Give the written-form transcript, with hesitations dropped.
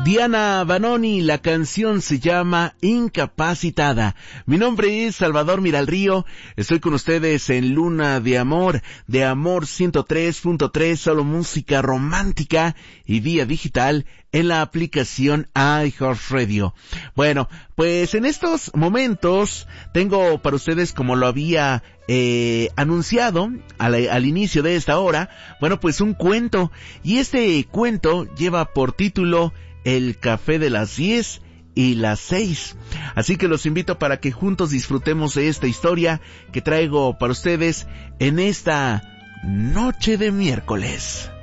Diana Vanoni, la canción se llama Incapacitada. Mi nombre es Salvador Miralrío, estoy con ustedes en Luna de Amor 103.3, solo música romántica y vía digital en la aplicación iHeartRadio. Bueno, pues en estos momentos tengo para ustedes, como lo había anunciado al inicio de esta hora, bueno, pues un cuento, y este cuento lleva por título El café de las 10 y las 6. Así que los invito para que juntos disfrutemos de esta historia que traigo para ustedes en esta noche de miércoles.